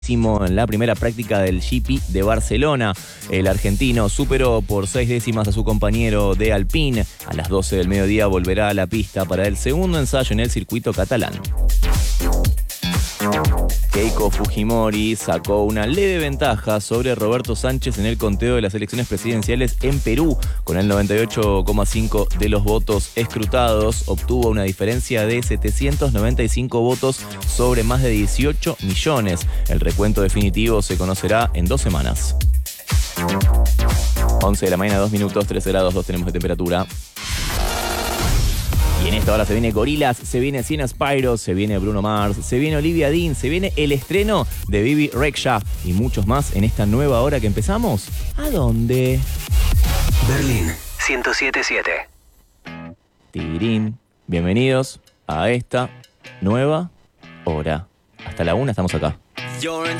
En la primera práctica del GP de Barcelona. El argentino superó por 6 décimas a su compañero de Alpine. A las 12 del mediodía volverá a la pista para el segundo ensayo en el circuito catalán. Keiko Fujimori sacó una leve ventaja sobre Roberto Sánchez en el conteo de las elecciones presidenciales en Perú. Con el 98,5% de los votos escrutados, obtuvo una diferencia de 795 votos sobre más de 18 millones. El recuento definitivo se conocerá en 2 semanas. 11 de la mañana, 2 minutos, 13 grados 2 tenemos de temperatura. Y en esta hora se viene Gorillaz, se viene Siena Spyro, se viene Bruno Mars, se viene Olivia Dean, se viene el estreno de Bibi Rexha y muchos más en esta nueva hora que empezamos. ¿A dónde? Berlín 107.7. Tirín. Bienvenidos a esta nueva hora. Hasta la 1 estamos acá. You're